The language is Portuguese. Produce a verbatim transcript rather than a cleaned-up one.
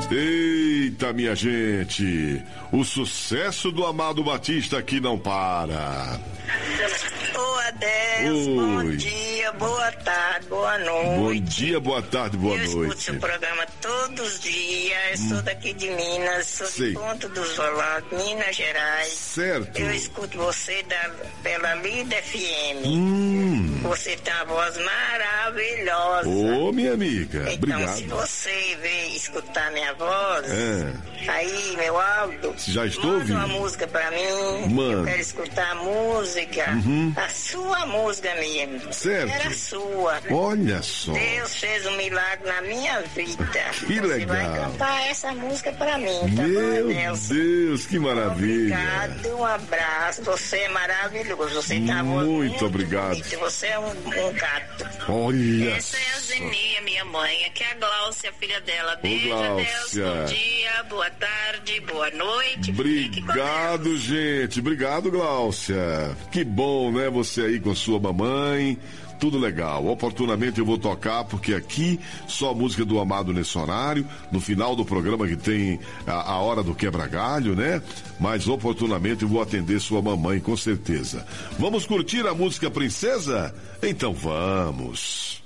Eita, minha gente, o sucesso do Amado Batista aqui não para. Ô Adeus, Oi. bom dia, boa tarde, boa noite. Bom dia, boa tarde, boa eu noite. Eu escuto seu programa todos os dias, eu sou daqui de Minas, sou Sei. de Ponto dos Volantes, Minas Gerais. Certo. Eu escuto você da, pela Lida F M. Hum. Você tem uma voz maravilhosa. Ô, minha amiga, então, obrigado. se você veio escutar minha voz, É. aí, meu Aldo, Já estou manda ouvindo. uma música pra mim. Manda. Eu quero escutar a música. Uhum. A sua música mesmo. Certo. Era sua. Olha só. Deus fez um milagre na minha vida. Que Você legal. vai cantar essa música pra mim, tá Meu bom, Nelson? Deus, que maravilha. Obrigado, um abraço. Você é maravilhoso. Você tá Muito muito obrigado. bonito. Você é um, um gato. Olha Essa é a Zenia, minha mãe. Aqui é a Gláucia, filha dela. Beijo, Gláucia. Deus. Bom dia, boa tarde, boa noite. Fique com Obrigado, Deus. gente. Obrigado, Gláucia. Que bom, né? Você aí com sua mamãe. Tudo legal. Oportunamente eu vou tocar, porque aqui só música do Amado nesse horário. No final do programa que tem a, a hora do quebra-galho, né? Mas oportunamente eu vou atender sua mamãe, com certeza. Vamos curtir a música Princesa? Então vamos.